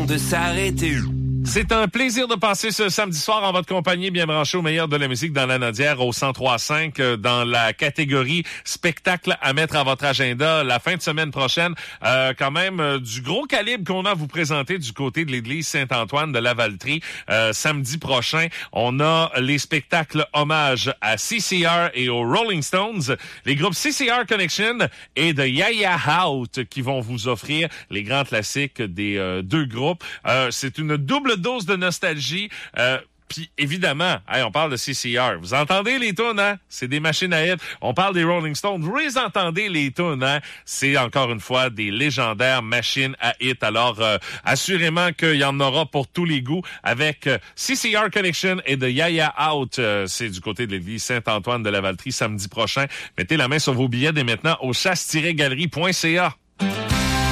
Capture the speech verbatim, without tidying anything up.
temps de s'arrêter. C'est un plaisir de passer ce samedi soir en votre compagnie, bien branché au meilleur de la musique dans la Nodière au cent trois cinq dans la catégorie spectacle à mettre à votre agenda la fin de semaine prochaine. Euh, quand même euh, du gros calibre qu'on a à vous présenter du côté de l'église Saint-Antoine de Lavaltrie. Euh, samedi prochain, on a les spectacles hommage à C C R et aux Rolling Stones, les groupes C C R Connection et The Ya-Ya Out qui vont vous offrir les grands classiques des euh, deux groupes. Euh, c'est une double dose de nostalgie. Euh, Puis évidemment, hey, on parle de C C R. Vous entendez les tunes, hein? C'est des machines à hit. On parle des Rolling Stones. Vous les entendez les tunes, hein? C'est encore une fois des légendaires machines à hit. Alors euh, assurément qu'il y en aura pour tous les goûts avec euh, C C R Connection et The Ya-Ya Out. Euh, c'est du côté de l'église Saint-Antoine de Lavaltrie samedi prochain. Mettez la main sur vos billets dès maintenant au chasse tiret galerie point c a.